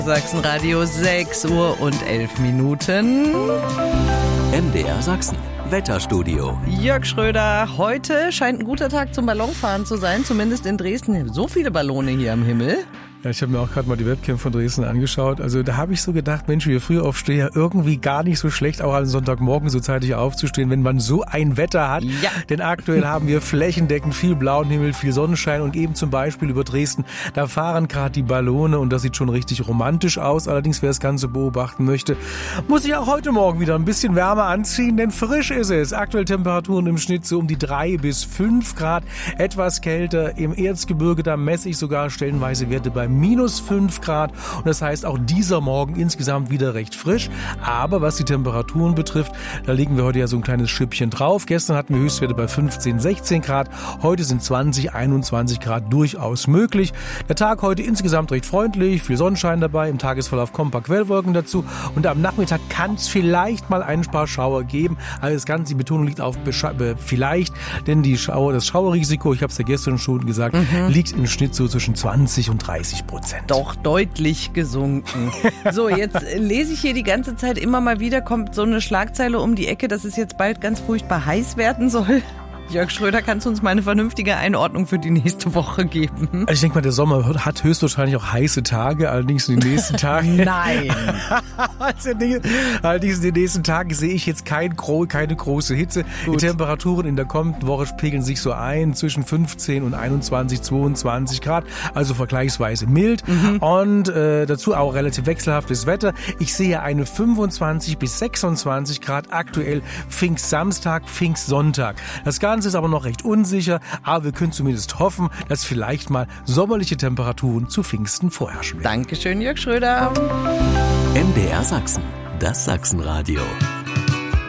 Sachsenradio 6 Uhr und 11 Minuten. MDR Sachsen, Wetterstudio. Jörg Schröder, heute scheint ein guter Tag zum Ballonfahren zu sein, zumindest in Dresden. So viele Ballone hier am Himmel. Ja, ich habe mir auch gerade mal die Webcam von Dresden angeschaut. Also da habe ich so gedacht, Mensch, wir Frühaufsteher, irgendwie gar nicht so schlecht, auch am Sonntagmorgen so zeitig aufzustehen, wenn man so ein Wetter hat. Ja. Denn aktuell haben wir flächendeckend viel blauen Himmel, viel Sonnenschein und eben zum Beispiel über Dresden, da fahren gerade die Ballone und das sieht schon richtig romantisch aus. Allerdings, wer das Ganze beobachten möchte, muss sich auch heute Morgen wieder ein bisschen wärmer anziehen, denn frisch ist es. Aktuell Temperaturen im Schnitt so um die 3 bis 5 Grad, etwas kälter. Im Erzgebirge, da messe ich sogar stellenweise Werte bei minus 5 Grad und das heißt auch dieser Morgen insgesamt wieder recht frisch, aber was die Temperaturen betrifft, da legen wir heute ja so ein kleines Schippchen drauf. Gestern hatten wir Höchstwerte bei 15, 16 Grad, heute sind 20, 21 Grad durchaus möglich. Der Tag heute insgesamt recht freundlich, viel Sonnenschein dabei, im Tagesverlauf kommen ein paar Quellwolken dazu und am Nachmittag kann es vielleicht mal ein paar Schauer geben, also das Ganze, die Betonung liegt auf vielleicht, denn das Schauerrisiko, ich habe es ja gestern schon gesagt, liegt im Schnitt so zwischen 20 und 30%. Doch deutlich gesunken. So, jetzt lese ich hier die ganze Zeit immer mal wieder, kommt so eine Schlagzeile um die Ecke, dass es jetzt bald ganz furchtbar heiß werden soll. Jörg Schröder, kannst du uns mal eine vernünftige Einordnung für die nächste Woche geben? Also ich denke mal, der Sommer hat höchstwahrscheinlich auch heiße Tage, allerdings in den nächsten Tagen. Nein. Allerdings in den nächsten Tagen sehe ich jetzt keine große Hitze. Gut. Die Temperaturen in der kommenden Woche pegeln sich so ein zwischen 15 und 21, 22 Grad, also vergleichsweise mild. Und dazu auch relativ wechselhaftes Wetter. Ich sehe eine 25 bis 26 Grad aktuell Pfingstsamstag, Pfingstsonntag. Das Ganze ist aber noch recht unsicher, aber wir können zumindest hoffen, dass vielleicht mal sommerliche Temperaturen zu Pfingsten vorherrschen werden. Dankeschön, Jörg Schröder. MDR Sachsen, das Sachsenradio.